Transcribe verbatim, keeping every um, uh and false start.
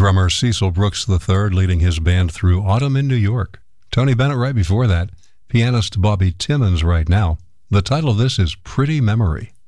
Drummer Cecil Brooks the third leading his band through Autumn in New York. Tony Bennett right before that. Pianist Bobby Timmons right now. The title of this is Pretty Memory.